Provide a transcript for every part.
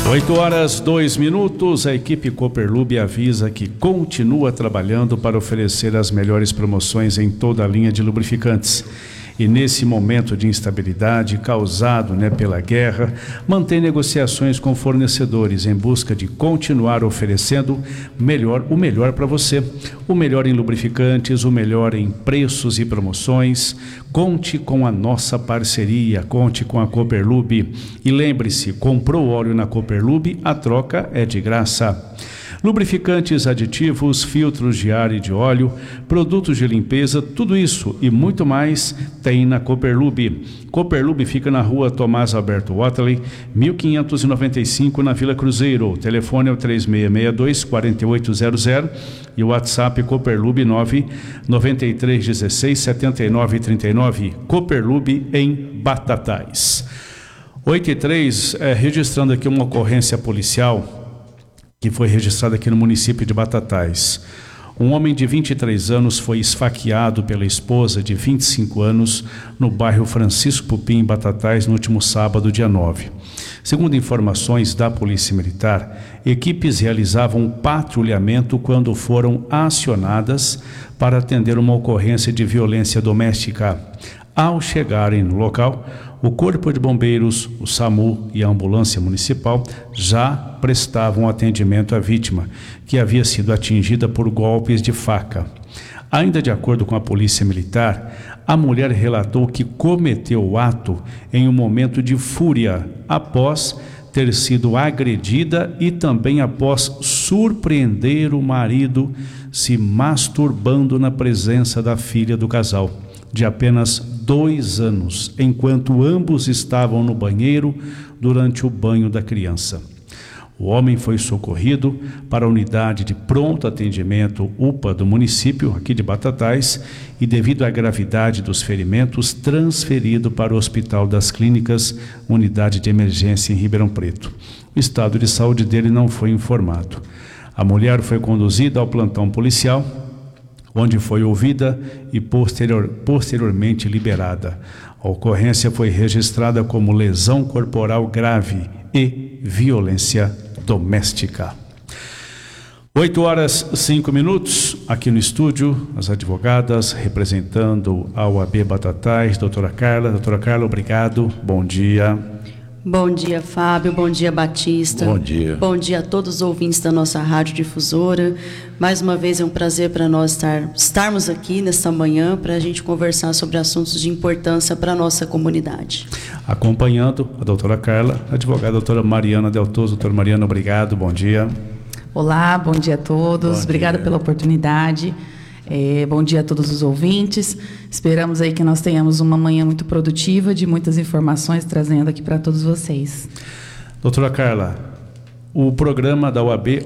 8h02. A equipe Cooperlube avisa que continua trabalhando para oferecer as melhores promoções em toda a linha de lubrificantes. E nesse momento de instabilidade causado, pela guerra, mantém negociações com fornecedores em busca de continuar oferecendo o melhor para você. O melhor em lubrificantes, o melhor em preços e promoções. Conte com a nossa parceria, conte com a Cooperlube. E lembre-se, comprou óleo na Cooperlube, a troca é de graça. Lubrificantes, aditivos, filtros de ar e de óleo, produtos de limpeza, tudo isso e muito mais tem na Cooperlube. Cooperlube fica na rua Tomás Alberto Watley, 1595, na Vila Cruzeiro. O telefone é o 3662-4800 e o WhatsApp Cooperlube 993167939. Cooperlube em Batatais. 8h03, registrando aqui uma ocorrência policial que foi registrada aqui no município de Batatais. Um homem de 23 anos foi esfaqueado pela esposa de 25 anos no bairro Francisco Pupim, em Batatais, no último sábado, dia 9. Segundo informações da Polícia Militar, equipes realizavam patrulhamento quando foram acionadas para atender uma ocorrência de violência doméstica. Ao chegarem no local, o Corpo de Bombeiros, o SAMU e a Ambulância Municipal já prestavam atendimento à vítima, que havia sido atingida por golpes de faca. Ainda de acordo com a Polícia Militar, a mulher relatou que cometeu o ato em um momento de fúria, após ter sido agredida e também após surpreender o marido se masturbando na presença da filha do casal, de apenas 2 anos, enquanto ambos estavam no banheiro durante o banho da criança. O homem foi socorrido para a unidade de pronto atendimento UPA do município, aqui de Batatais, e devido à gravidade dos ferimentos, transferido para o Hospital das Clínicas, unidade de emergência em Ribeirão Preto. O estado de saúde dele não foi informado. A mulher foi conduzida ao plantão policial, onde foi ouvida e posteriormente liberada. A ocorrência foi registrada como lesão corporal grave e violência doméstica. 8h05, aqui no estúdio, as advogadas representando a OAB Batatais, doutora Carla. Doutora Carla, obrigado, bom dia. Bom dia, Fábio, bom dia, Batista. Bom dia. Bom dia a todos os ouvintes da nossa rádio difusora. Mais uma vez é um prazer para nós estarmos aqui nesta manhã para a gente conversar sobre assuntos de importância para a nossa comunidade. Acompanhando a doutora Carla, a advogada doutora Mariana Deltoso. Doutora Mariana, obrigado, bom dia. Olá, bom dia a todos, obrigada pela oportunidade. Bom dia a todos os ouvintes. Esperamos aí que nós tenhamos uma manhã muito produtiva, de muitas informações trazendo aqui para todos vocês. Doutora Carla, o programa da OAB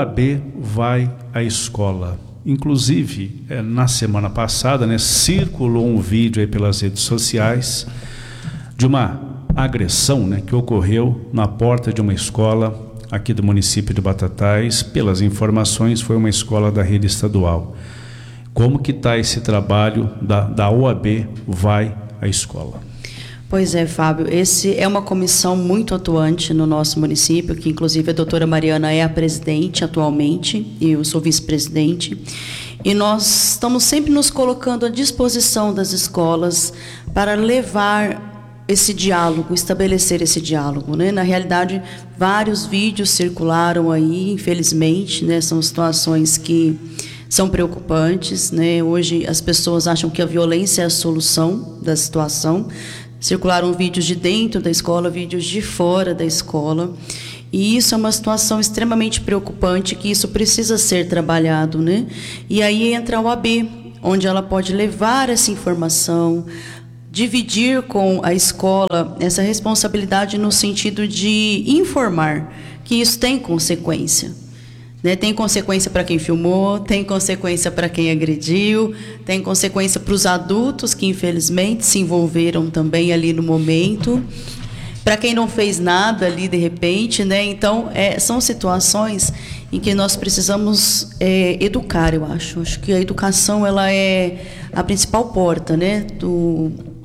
vai à escola. Inclusive, na semana passada, circulou um vídeo aí pelas redes sociais de uma agressão, que ocorreu na porta de uma escola aqui do município de Batatais. Pelas informações, foi uma escola da rede estadual. Como que está esse trabalho da OAB vai à escola? Pois é, Fábio, esse é uma comissão muito atuante no nosso município, que inclusive a doutora Mariana é a presidente atualmente, e eu sou vice-presidente, e nós estamos sempre nos colocando à disposição das escolas para levar esse diálogo, estabelecer esse diálogo, Na realidade, vários vídeos circularam aí, infelizmente, são situações que são preocupantes, Hoje as pessoas acham que a violência é a solução da situação. Circularam vídeos de dentro da escola, vídeos de fora da escola. E isso é uma situação extremamente preocupante, que isso precisa ser trabalhado, E aí entra a OAB, onde ela pode levar essa informação, dividir com a escola essa responsabilidade no sentido de informar que isso tem consequência. Tem consequência para quem filmou, tem consequência para quem agrediu, tem consequência para os adultos que infelizmente se envolveram também ali no momento, para quem não fez nada ali de repente, Então, são situações em que nós precisamos educar, eu acho. Acho que a educação ela é a principal porta,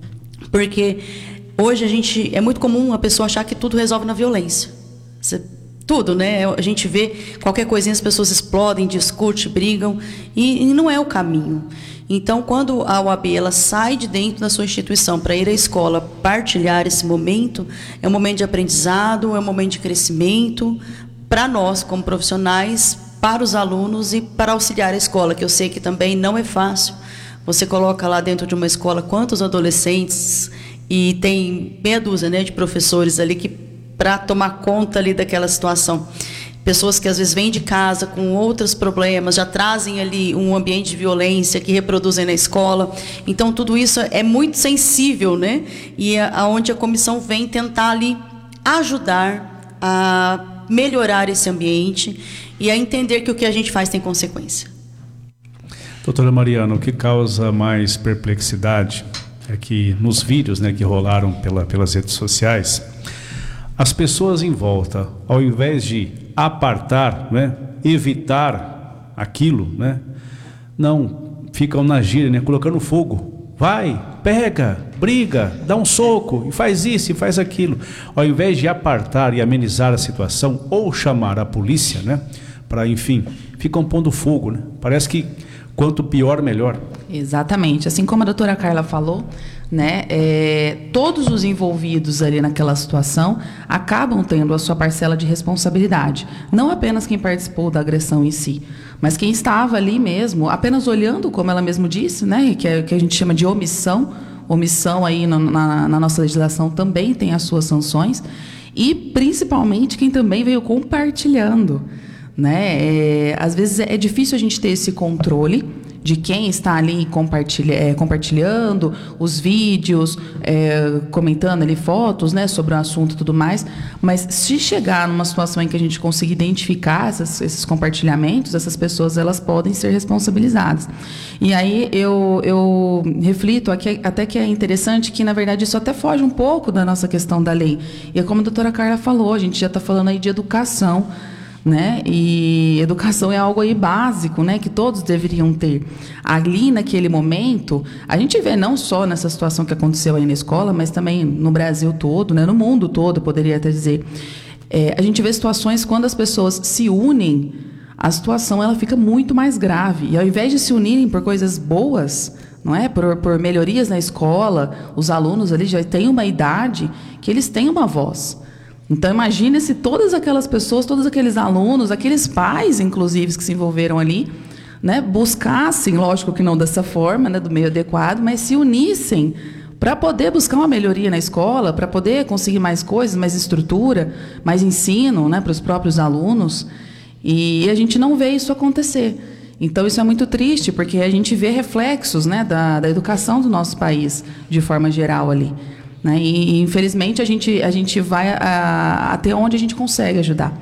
Porque hoje é muito comum a pessoa achar que tudo resolve na violência. Você tudo, né? A gente vê qualquer coisinha, as pessoas explodem, discutem, brigam, e não é o caminho. Então, quando a OAB ela sai de dentro da sua instituição para ir à escola partilhar esse momento, é um momento de aprendizado, é um momento de crescimento para nós como profissionais, para os alunos e para auxiliar a escola, que eu sei que também não é fácil. Você coloca lá dentro de uma escola quantos adolescentes e tem meia dúzia, né, de professores ali que para tomar conta ali daquela situação. Pessoas que às vezes vêm de casa com outros problemas, já trazem ali um ambiente de violência que reproduzem na escola. Então, tudo isso é muito sensível, né? E aonde a comissão vem tentar ali ajudar a melhorar esse ambiente e a entender que o que a gente faz tem consequência. Doutora Mariana, o que causa mais perplexidade é que nos vídeos, né, que rolaram pelas redes sociais, as pessoas em volta, ao invés de apartar, né, evitar aquilo, né, não, ficam na gíria, né, colocando fogo. Vai, pega, briga, dá um soco, e faz isso e faz aquilo. Ao invés de apartar e amenizar a situação, ou chamar a polícia, né, para, enfim, ficam pondo fogo, né? Parece que quanto pior, melhor. Exatamente. Assim como a doutora Carla falou, né, todos os envolvidos ali naquela situação acabam tendo a sua parcela de responsabilidade. Não apenas quem participou da agressão em si, mas quem estava ali mesmo, apenas olhando, como ela mesmo disse, né, que a gente chama de omissão. Omissão aí na nossa legislação também tem as suas sanções. E, principalmente, quem também veio compartilhando, né? Às vezes é difícil a gente ter esse controle de quem está ali compartilhando os vídeos, comentando ali fotos, né, sobre o assunto e tudo mais, mas se chegar numa situação em que a gente consiga identificar esses compartilhamentos, essas pessoas elas podem ser responsabilizadas. E aí eu reflito aqui, até que é interessante que, na verdade, isso até foge um pouco da nossa questão da lei. E é como a doutora Carla falou, a gente já está falando aí de educação, né? E educação é algo aí básico, né, que todos deveriam ter. Ali naquele momento, a gente vê não só nessa situação que aconteceu aí na escola, mas também no Brasil todo, né, no mundo todo, poderia até dizer. A gente vê situações quando as pessoas se unem, a situação ela fica muito mais grave. E ao invés de se unirem por coisas boas, não é? Por melhorias na escola, os alunos ali já têm uma idade que eles têm uma voz. Então, imagine se todas aquelas pessoas, todos aqueles alunos, aqueles pais, inclusive, que se envolveram ali, né, buscassem, lógico que não dessa forma, né, do meio adequado, mas se unissem para poder buscar uma melhoria na escola, para poder conseguir mais coisas, mais estrutura, mais ensino, né, para os próprios alunos. E a gente não vê isso acontecer. Então, isso é muito triste, porque a gente vê reflexos, né, da educação do nosso país, de forma geral ali. Né? E, infelizmente, a gente vai até onde a gente consegue ajudar.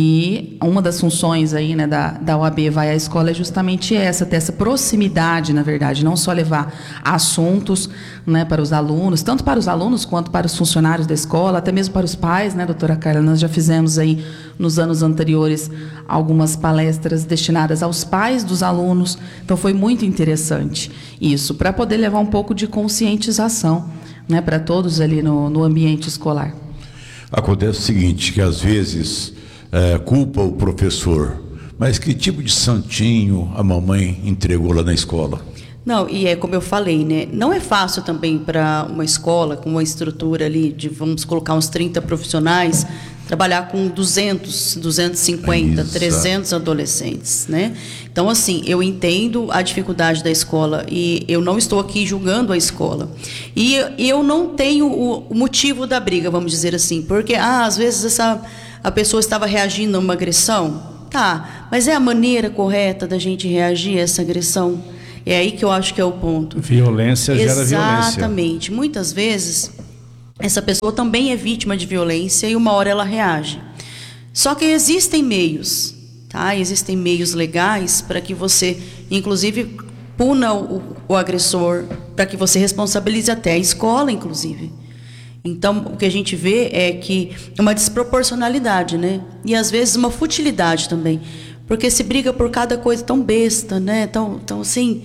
E uma das funções aí, né, da OAB Vai à Escola é justamente essa, ter essa proximidade, na verdade, não só levar assuntos, né, para os alunos, tanto para os alunos quanto para os funcionários da escola, até mesmo para os pais, né, doutora Carla? Nós já fizemos aí, nos anos anteriores, algumas palestras destinadas aos pais dos alunos, então foi muito interessante isso, para poder levar um pouco de conscientização, né, para todos ali no ambiente escolar. Acontece o seguinte, que às vezes culpa o professor, mas que tipo de santinho a mamãe entregou lá na escola? Não, e é como eu falei, né? Não é fácil também para uma escola com uma estrutura ali de, vamos colocar, uns 30 profissionais, trabalhar com 200, 250, 300 adolescentes, né? Então, assim, eu entendo a dificuldade da escola e eu não estou aqui julgando a escola. E eu não tenho o motivo da briga, vamos dizer assim, porque, às vezes, a pessoa estava reagindo a uma agressão. Tá, mas é a maneira correta da gente reagir a essa agressão? É aí que eu acho que é o ponto. Violência gera violência. Exatamente. Muitas vezes, essa pessoa também é vítima de violência e uma hora ela reage. Só que existem meios, tá? Existem meios legais para que você, inclusive, puna o agressor, para que você responsabilize até a escola, inclusive. Então, o que a gente vê é que é uma desproporcionalidade, né? E, às vezes, uma futilidade também. Porque se briga por cada coisa tão besta, né? Tão assim,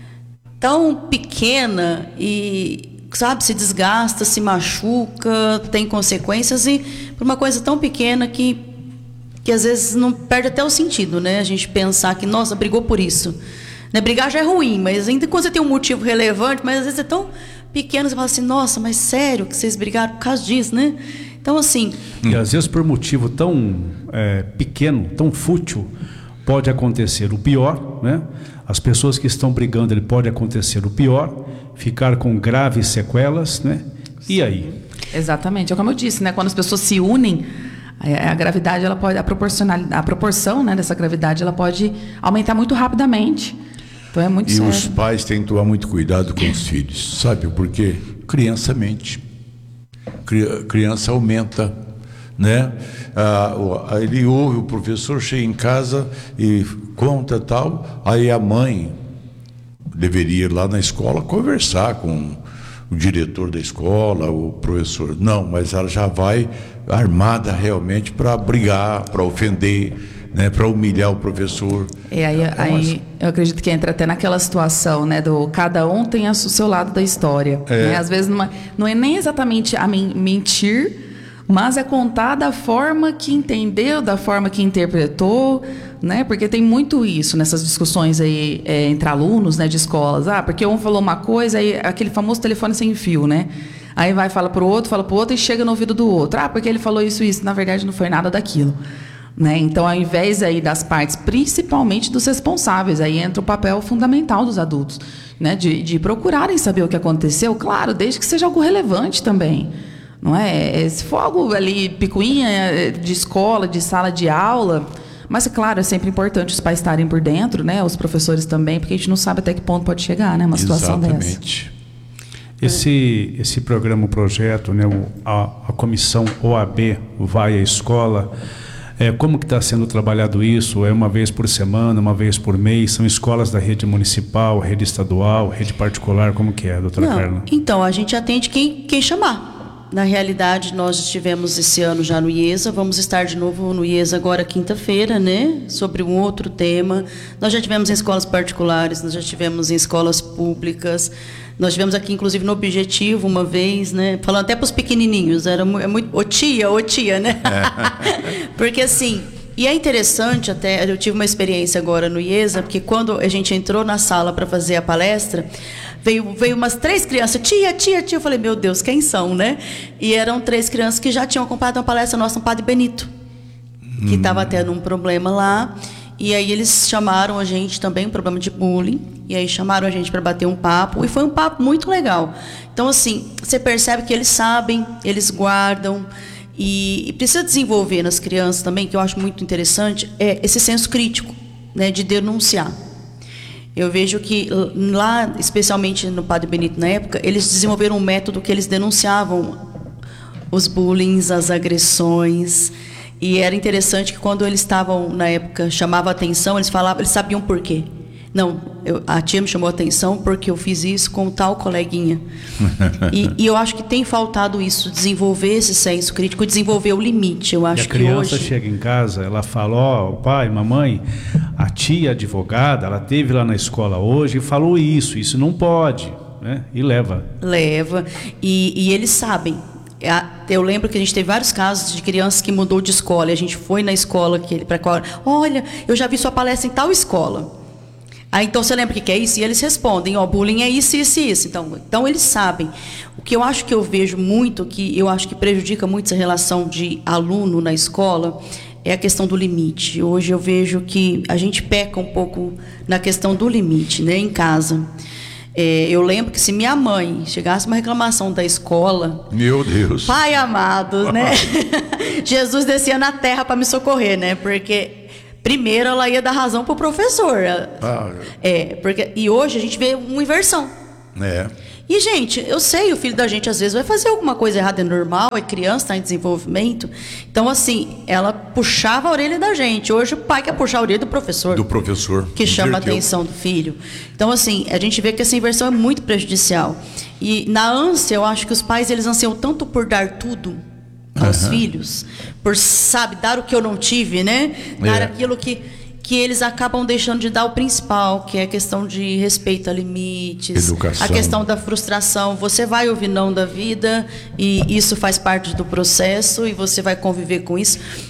tão pequena e, sabe, se desgasta, se machuca, tem consequências, e por uma coisa tão pequena que que às vezes não perde até o sentido, né? A gente pensar que, nossa, brigou por isso. Né? Brigar já é ruim, mas ainda quando você tem um motivo relevante, mas às vezes é tão pequeno, você fala assim, nossa, mas sério que vocês brigaram por causa disso, né? Então, assim... E às vezes por motivo tão pequeno, tão fútil, pode acontecer o pior, né? As pessoas que estão brigando, ele pode acontecer o pior, ficar com graves sequelas, né? E aí? Exatamente, é como eu disse, né? Quando as pessoas se unem, a gravidade, ela pode, a proporção, né, dessa gravidade, ela pode aumentar muito rapidamente. Então é muito sério. E os pais têm que tomar muito cuidado com os filhos, sabe? Porque criança mente, criança aumenta, né? Ele ouve o professor, chega em casa e conta tal, aí a mãe deveria ir lá na escola conversar com o diretor da escola, o professor. Não, mas ela já vai armada realmente para brigar, para ofender, né, para humilhar o professor. Aí eu acredito que entra até naquela situação, né, do cada um tem o seu lado da história. Né? Às vezes não é nem exatamente a mentir, mas é contar da forma que entendeu, da forma que interpretou, né? Porque tem muito isso nessas discussões aí entre alunos, né, de escolas. Porque um falou uma coisa, aí aquele famoso telefone sem fio, né? Aí vai, fala para o outro e chega no ouvido do outro. Porque ele falou isso, na verdade não foi nada daquilo. Né? Então, ao invés aí das partes, principalmente dos responsáveis, aí entra o papel fundamental dos adultos, né? De procurarem saber o que aconteceu, claro, desde que seja algo relevante também. Não é? Se for algo ali, picuinha de escola, de sala de aula, mas, claro, é sempre importante os pais estarem por dentro, né? Os professores também, porque a gente não sabe até que ponto pode chegar, né? Uma situação dessa. Exatamente. Esse programa, o projeto, né? A comissão OAB vai à escola. Como que está sendo trabalhado isso? É uma vez por semana, uma vez por mês? São escolas da rede municipal, rede estadual, rede particular? Como que é, doutora Carla? Então, a gente atende quem chamar. Na realidade, nós estivemos esse ano já no IESA, vamos estar de novo no IESA agora quinta-feira, né? Sobre um outro tema. Nós já tivemos em escolas particulares, nós já tivemos em escolas públicas, nós tivemos aqui, inclusive, no Objetivo uma vez, né? Falando até para os pequenininhos, era muito... Ô tia, né? Porque, assim... E é interessante até, eu tive uma experiência agora no IESA, porque quando a gente entrou na sala para fazer a palestra, veio umas 3 crianças, tia, eu falei, meu Deus, quem são, né? E eram 3 crianças que já tinham acompanhado uma palestra nossa no Padre Benito, que estava tendo um problema lá, e aí eles chamaram a gente também, um problema de bullying, e aí chamaram a gente para bater um papo, e foi um papo muito legal. Então, assim, você percebe que eles sabem, eles guardam. E precisa desenvolver nas crianças também, que eu acho muito interessante, esse senso crítico, né, de denunciar. Eu vejo que lá, especialmente no Padre Benito na época, eles desenvolveram um método que eles denunciavam os bullying, as agressões. E era interessante que quando eles estavam, na época, chamava a atenção, eles sabiam por quê. Não, a tia me chamou a atenção porque eu fiz isso com tal coleguinha. E eu acho que tem faltado isso, desenvolver esse senso crítico, desenvolver o limite. Eu acho que hoje... a criança chega em casa, ela fala, pai, mamãe, a tia advogada, ela esteve lá na escola hoje e falou isso não pode, né? E leva. E eles sabem. Eu lembro que a gente teve vários casos de crianças que mudou de escola, e a gente foi na escola, olha, eu já vi sua palestra em tal escola. Aí, então, você lembra o que é isso? E eles respondem, bullying é isso. Então, eles sabem. O que eu acho que eu vejo muito, que eu acho que prejudica muito essa relação de aluno na escola, é a questão do limite. Hoje eu vejo que a gente peca um pouco na questão do limite, né, em casa. Eu lembro que se minha mãe chegasse uma reclamação da escola... Meu Deus! Pai amado, né? Jesus descia na terra para me socorrer, né? Porque... primeiro, ela ia dar razão para o professor. E hoje a gente vê uma inversão. E, gente, eu sei, o filho da gente às vezes vai fazer alguma coisa errada, é normal, é criança, está em desenvolvimento. Então, assim, ela puxava a orelha da gente. Hoje o pai quer puxar a orelha do professor. Que chama a atenção do filho. Então, assim, a gente vê que essa inversão é muito prejudicial. E na ânsia, eu acho que os pais, eles ansiam tanto por dar tudo aos filhos, por, dar o que eu não tive, né? Dar aquilo que eles acabam deixando de dar o principal, que é a questão de respeito a limites, educação. A questão da frustração. Você vai ouvir não da vida, e isso faz parte do processo, e você vai conviver com isso.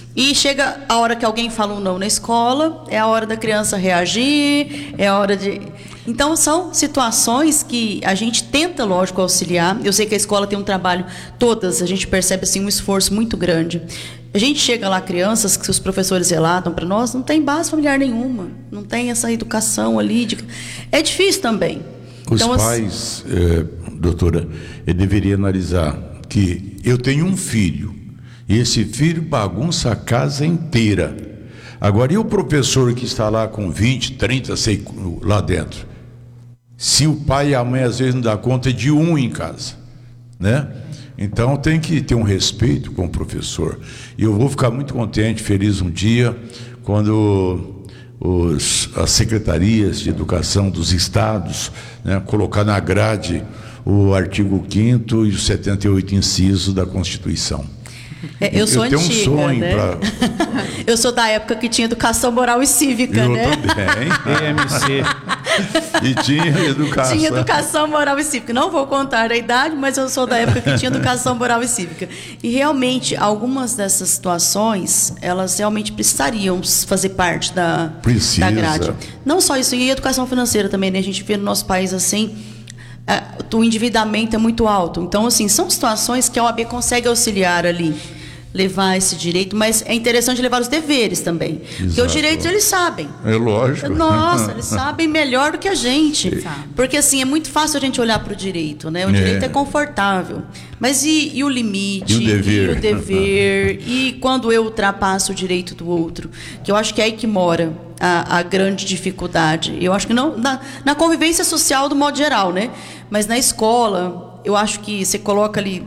E chega a hora que alguém fala um não na escola, é a hora da criança reagir, é a hora de... Então, são situações que a gente tenta, lógico, auxiliar. Eu sei que a escola tem um trabalho, todas, a gente percebe assim, um esforço muito grande. A gente chega lá, crianças que os professores relatam para nós, não tem base familiar nenhuma, não tem essa educação ali. É difícil também. Os então, pais, doutora, ele deveria analisar que eu tenho um filho, e esse filho bagunça a casa inteira. Agora, e o professor que está lá com 20, 30, sei, lá dentro? Se o pai e a mãe às vezes não dá conta de um em casa, né? Então tem que ter um respeito com o professor. E eu vou ficar muito contente, feliz um dia, quando as secretarias de educação dos estados, né, colocar na grade o artigo 5º e o 78 inciso da Constituição. Eu sou antiga, tenho um sonho, né? Eu sou da época que tinha educação moral e cívica, eu né? também. EMC. E tinha educação. Tinha educação moral e cívica. Não vou contar a idade, mas eu sou da época que tinha educação moral e cívica. E realmente, algumas dessas situações, elas realmente precisariam fazer parte da grade. Não só isso, e educação financeira também, né? A gente vê no nosso país assim, o endividamento é muito alto. Então, assim, são situações que a OAB consegue auxiliar ali, levar esse direito, mas é interessante levar os deveres também. Exato. Porque os direitos eles sabem. É lógico. Nossa, eles sabem melhor do que a gente. Porque, assim, é muito fácil a gente olhar para o direito, né? O direito é confortável. Mas e o limite? E o dever? E o dever? E quando eu ultrapasso o direito do outro? Que eu acho que é aí que mora a grande dificuldade. Eu acho que não na convivência social do modo geral, né? Mas na escola, eu acho que você coloca ali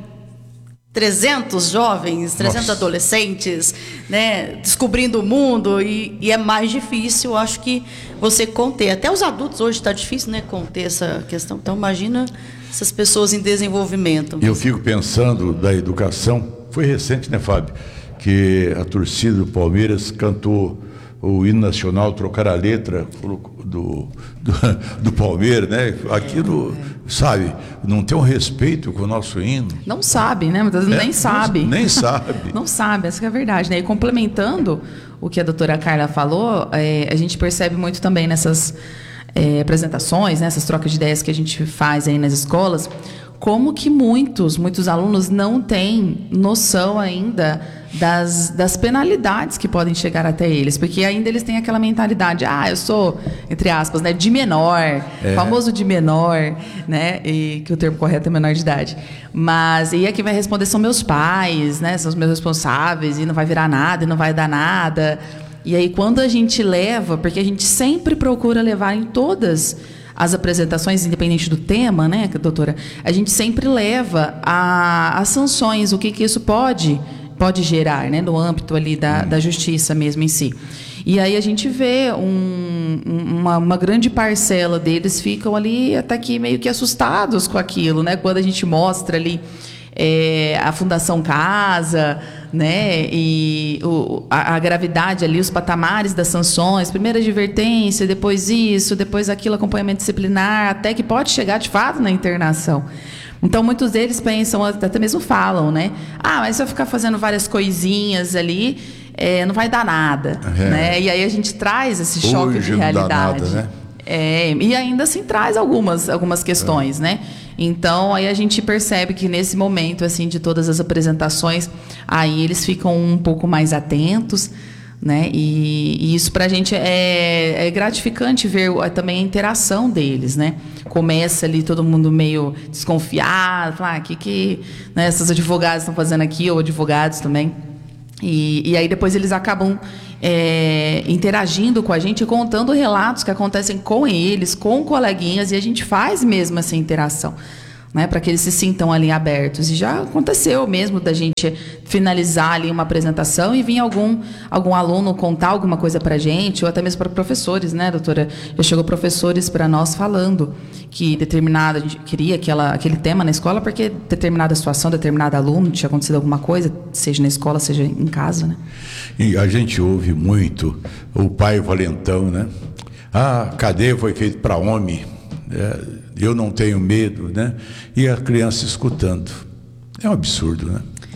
300 jovens, 300 adolescentes, né, descobrindo o mundo, e é mais difícil, eu acho, que você conter. Até os adultos hoje está difícil, né, conter essa questão. Então, imagina essas pessoas em desenvolvimento. Eu fico pensando da educação, foi recente, né, Fábio, que a torcida do Palmeiras cantou o hino nacional, trocar a letra do Palmeiras, né? Aquilo, sabe, não tem um respeito com o nosso hino. Não sabe, né? Muitas vezes nem sabe. Nem sabe. Não sabe, essa que é a verdade, né? E complementando o que a doutora Carla falou, a gente percebe muito também nessas apresentações, né, essas trocas de ideias que a gente faz aí nas escolas, como que muitos alunos não têm noção ainda das penalidades que podem chegar até eles, porque ainda eles têm aquela mentalidade, eu sou, entre aspas, né, de menor, famoso de menor, né, e que o termo correto é menor de idade, mas e quem vai responder são meus pais, né, são os meus responsáveis, e não vai virar nada, e não vai dar nada. E aí quando a gente leva, porque a gente sempre procura levar em todas as apresentações, independente do tema, né, doutora, a gente sempre leva as sanções, o que isso pode gerar, né, no âmbito ali da justiça mesmo em si. E aí a gente vê uma grande parcela deles ficam ali até que meio que assustados com aquilo, né, quando a gente mostra ali a Fundação Casa, né, e a gravidade ali, os patamares das sanções, primeira advertência, depois isso, depois aquilo, acompanhamento disciplinar, até que pode chegar de fato na internação. Então, muitos deles pensam, até mesmo falam, né, mas se eu ficar fazendo várias coisinhas ali, não vai dar nada, né, e aí a gente traz esse choque de realidade. Não dá nada, né? E ainda assim traz algumas questões, né? Então, aí a gente percebe que nesse momento, assim, de todas as apresentações, aí eles ficam um pouco mais atentos, né? E isso pra gente é gratificante ver também a interação deles, né? Começa ali todo mundo meio desconfiado, falar, que né, essas advogadas estão fazendo aqui, ou advogados também. E aí depois eles acabam interagindo com a gente, contando relatos que acontecem com eles, com coleguinhas, e a gente faz mesmo essa interação, né, para que eles se sintam ali abertos. E já aconteceu mesmo da gente finalizar ali uma apresentação e vir algum aluno contar alguma coisa para a gente, ou até mesmo para professores, né, doutora? Já chegou professores para nós falando que a gente queria aquele tema na escola porque determinada situação, determinado aluno tinha acontecido alguma coisa, seja na escola, seja em casa, né? E a gente ouve muito o pai valentão, né? A cadeia foi feita para homem, eu não tenho medo, né? E a criança escutando. É um absurdo, né?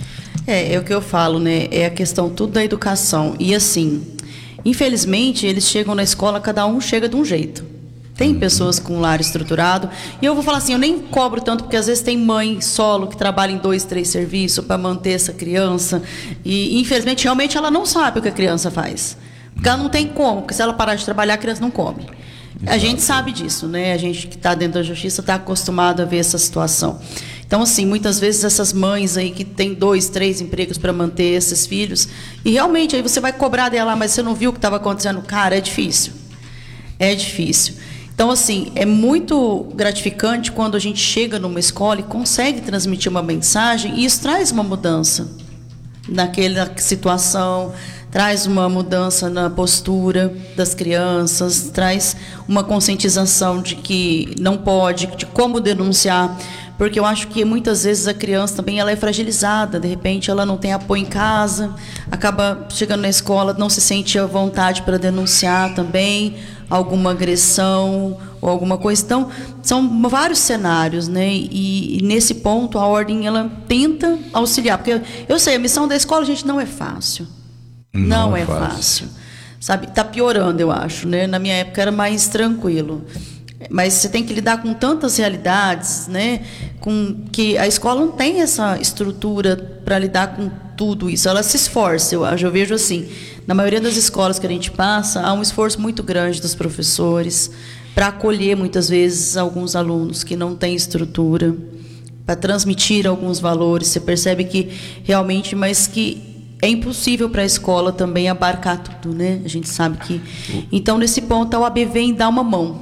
É o que eu falo, né? É a questão tudo da educação. E assim, infelizmente, eles chegam na escola, cada um chega de um jeito. Tem pessoas com lar estruturado. E eu vou falar assim, eu nem cobro tanto, porque às vezes tem mãe solo que trabalha em 2, 3 serviços para manter essa criança. E infelizmente, realmente, ela não sabe o que a criança faz. Porque ela não tem como, porque se ela parar de trabalhar, a criança não come. Exato. A gente sabe disso, né? A gente que está dentro da justiça está acostumado a ver essa situação. Então, assim, muitas vezes essas mães aí que têm 2, 3 empregos para manter esses filhos, e realmente aí você vai cobrar dela, mas você não viu o que estava acontecendo? Cara, é difícil. É difícil. Então, assim, é muito gratificante quando a gente chega numa escola e consegue transmitir uma mensagem, e isso traz uma mudança naquela situação, traz uma mudança na postura das crianças, traz uma conscientização de que não pode, de como denunciar, porque eu acho que muitas vezes a criança também ela é fragilizada, de repente ela não tem apoio em casa, acaba chegando na escola, não se sente à vontade para denunciar também alguma agressão ou alguma coisa. Então, são vários cenários, né? E nesse ponto a ordem ela tenta auxiliar, porque eu sei, a missão da escola, gente, não é fácil. Não é fácil. Sabe, tá piorando, eu acho, né? Na minha época era mais tranquilo. Mas você tem que lidar com tantas realidades, né? Com que a escola não tem essa estrutura para lidar com tudo isso. Ela se esforça, eu acho. Eu vejo assim, na maioria das escolas que a gente passa, há um esforço muito grande dos professores para acolher muitas vezes alguns alunos que não têm estrutura, para transmitir alguns valores. Você percebe que realmente, mas que é impossível para a escola também abarcar tudo, né? A gente sabe que... Então, nesse ponto, a OAB vem dar uma mão.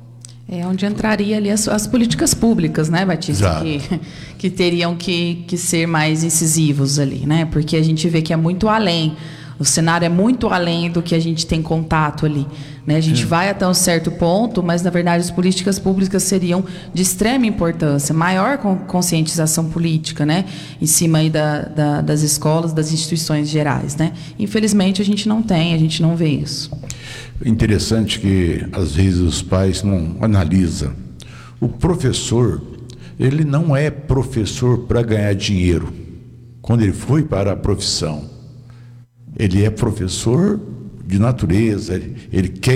É onde entraria ali as políticas públicas, né, Batista? Exato. Que teriam que ser mais incisivos ali, né? Porque a gente vê que é muito além. O cenário é muito além do que a gente tem contato ali, né? A gente vai até um certo ponto, mas, na verdade, as políticas públicas seriam de extrema importância, maior conscientização política, né? Em cima aí das escolas, das instituições gerais, né? Infelizmente, a gente não vê isso. Interessante que, às vezes, os pais não analisam. O professor, ele não é professor para ganhar dinheiro. Quando ele foi para a profissão, ele é professor de natureza, ele quer